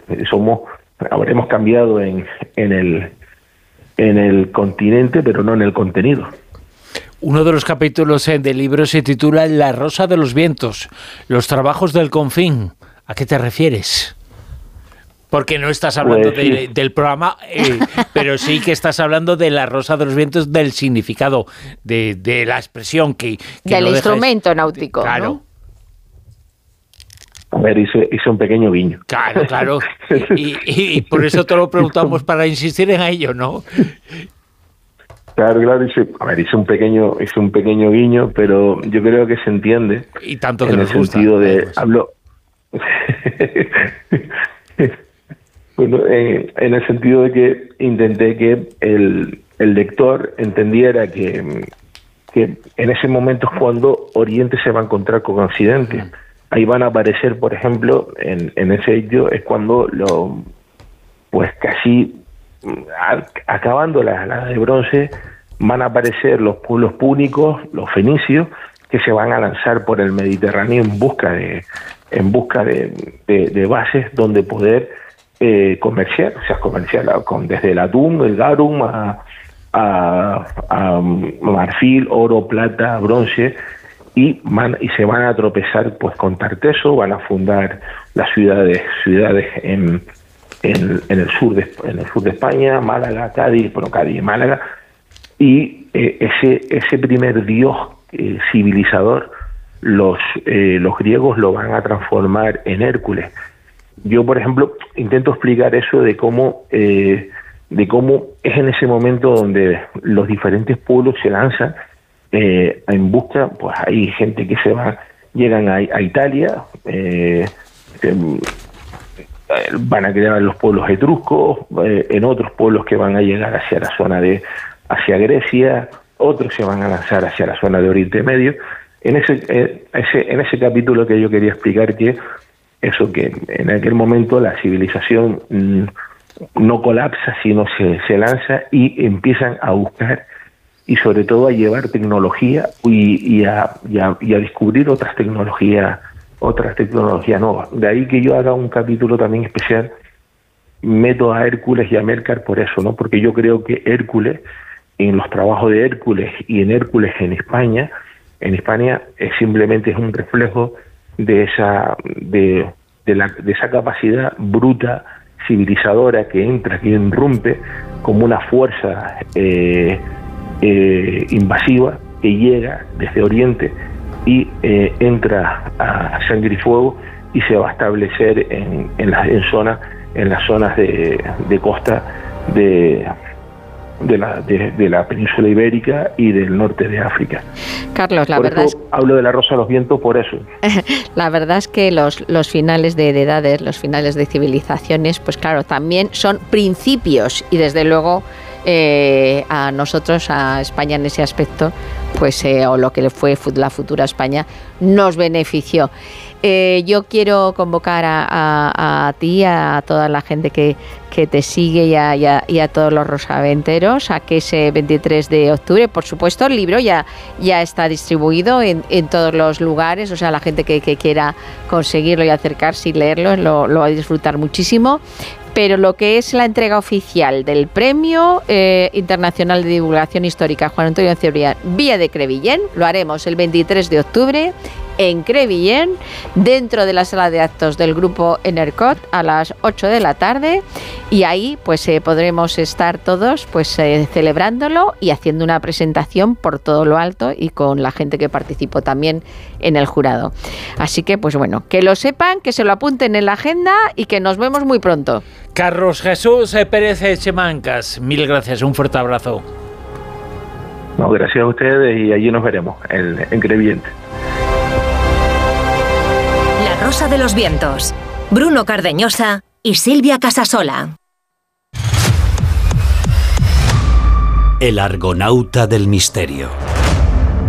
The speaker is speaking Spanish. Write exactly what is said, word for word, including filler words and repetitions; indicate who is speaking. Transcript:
Speaker 1: somos, habremos cambiado en, en el en el continente, pero no en el contenido.
Speaker 2: Uno de los capítulos del libro se titula La Rosa de los Vientos, los trabajos del Confín. ¿A qué te refieres? Porque no estás hablando pues, sí. de, del programa, eh, pero sí que estás hablando de La Rosa de los Vientos, del significado, de, de la expresión que... que
Speaker 3: del
Speaker 2: no
Speaker 3: instrumento
Speaker 2: dejes,
Speaker 3: náutico,
Speaker 2: claro.
Speaker 3: ¿no?
Speaker 1: A ver, hice, hice un pequeño guiño.
Speaker 2: Claro, claro. Y, y, y por eso te lo preguntamos, para insistir en ello, ¿no?
Speaker 1: Claro, claro, hice, a ver, hice un pequeño, hice un pequeño guiño, pero yo creo que se entiende.
Speaker 2: Y tanto que
Speaker 1: en
Speaker 2: nos
Speaker 1: el
Speaker 2: gusta.
Speaker 1: Sentido de, pues. hablo, bueno, en, en el sentido de que intenté que el, el lector entendiera que, que en ese momento es cuando Oriente se va a encontrar con Occidente. Mm. Ahí van a aparecer, por ejemplo, en, en ese hecho es cuando lo, pues casi a, acabando la, la de bronce, van a aparecer los pueblos púnicos, los fenicios, que se van a lanzar por el Mediterráneo en busca de, en busca de, de, de bases donde poder eh, comerciar, o sea, comerciar con, desde el atún, el garum, a, a, a marfil, oro, plata, bronce. Y, van, y se van a tropezar pues con Tarteso, van a fundar las ciudades ciudades en, en, en el sur de en el sur de España, Málaga, Cádiz, bueno, Cádiz y Málaga, y eh, ese ese primer dios eh, civilizador, los eh, los griegos lo van a transformar en Hércules. Yo, por ejemplo, intento explicar eso de cómo eh, de cómo es en ese momento donde los diferentes pueblos se lanzan Eh, en busca, pues hay gente que se va, llegan a, a Italia, eh, eh, van a crear los pueblos etruscos, eh, en otros pueblos que van a llegar hacia la zona de, hacia Grecia, otros se van a lanzar hacia la zona de Oriente Medio. En ese, eh, ese, en ese capítulo que yo quería explicar que eso, que en aquel momento la civilización mm, no colapsa, sino se, se lanza y empiezan a buscar y sobre todo a llevar tecnología y, y, a, y, a, y a descubrir otras tecnologías, otras tecnologías nuevas. De ahí que yo haga un capítulo también especial, meto a Hércules y a Melcar por eso, ¿no? Porque yo creo que Hércules, en los trabajos de Hércules y en Hércules en España, en España es simplemente es un reflejo de esa, de, de, la, de esa capacidad bruta, civilizadora, que entra, que irrumpe como una fuerza eh, Eh, invasiva que llega desde Oriente y eh, entra a Sangre y Fuego y se va a establecer en, en las en zonas en las zonas de, de costa de de la de, de la península ibérica y del norte de África.
Speaker 3: Carlos, la
Speaker 1: por
Speaker 3: verdad
Speaker 1: eso
Speaker 3: es...
Speaker 1: hablo de la Rosa de los Vientos por eso.
Speaker 3: La verdad es que los los finales de, de edades, los finales de civilizaciones, pues claro, también son principios y desde luego Eh, a nosotros, a España en ese aspecto, pues eh, o lo que fue la futura España, nos benefició. Eh, yo quiero convocar a, a, a ti, a toda la gente que, que te sigue y a, y, a, y a todos los rosaventeros, a que ese veintitrés de octubre, por supuesto, el libro ya, ya está distribuido en, en todos los lugares, o sea, la gente que, que quiera conseguirlo y acercarse y leerlo lo, lo va a disfrutar muchísimo. Pero lo que es la entrega oficial del Premio eh, Internacional de Divulgación Histórica Juan Antonio Cebrián Villa de Crevillent, lo haremos el veintitrés de octubre en Crevillent, dentro de la sala de actos del grupo Enercot a las ocho de la tarde, y ahí pues eh, podremos estar todos pues eh, celebrándolo y haciendo una presentación por todo lo alto y con la gente que participó también en el jurado. Así que pues bueno, que lo sepan, que se lo apunten en la agenda y que nos vemos muy pronto.
Speaker 2: Carlos Jesús Pérez Chemancas, mil gracias, un fuerte abrazo.
Speaker 1: No, gracias a ustedes y allí nos veremos en, en Crevillent.
Speaker 4: La Rosa de los Vientos, Bruno Cardeñosa y Silvia Casasola.
Speaker 5: El Argonauta del Misterio.